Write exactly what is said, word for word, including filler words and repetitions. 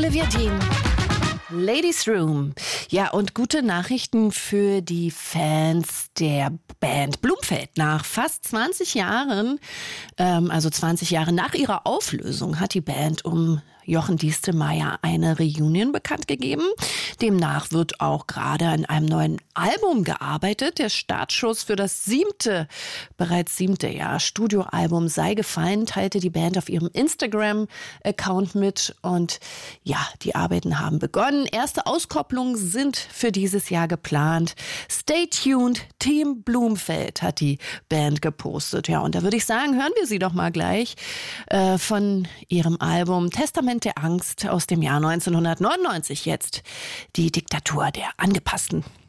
Olivia Dean. Ladies Room. Ja, und gute Nachrichten für die Fans der Band Blumfeld. Nach fast zwanzig Jahren, ähm, also zwanzig Jahre nach ihrer Auflösung, hat die Band um Jochen Diestelmeier eine Reunion bekannt gegeben. Demnach wird auch gerade an einem neuen Album gearbeitet. Der Startschuss für das siebte, bereits siebte Jahr Studioalbum sei gefallen, teilte die Band auf ihrem Instagram-Account mit. Und ja, die Arbeiten haben begonnen. Erste Auskopplungen sind für dieses Jahr geplant. Stay tuned, Team Blumfeld, hat die Band gepostet. Ja, und da würde ich sagen, hören wir sie doch mal gleich äh, von ihrem Album Testament der Angst aus dem Jahr neunzehnhundertneunundneunzig, jetzt die Diktatur der Angepassten.